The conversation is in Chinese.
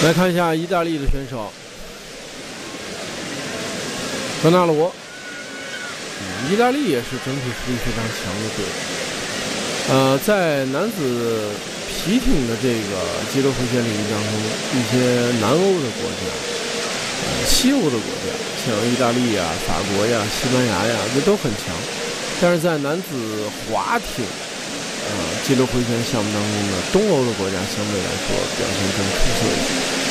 来看一下意大利的选手格纳罗，意大利也是整体实力非常强的队。在男子皮艇的这个激流回旋领域当中，一些南欧的国家、西欧的国家，像意大利呀、法国呀、西班牙呀，这都很强。但是在男子划艇激流回旋项目当中呢，东欧的国家相对来说表现更出色一些。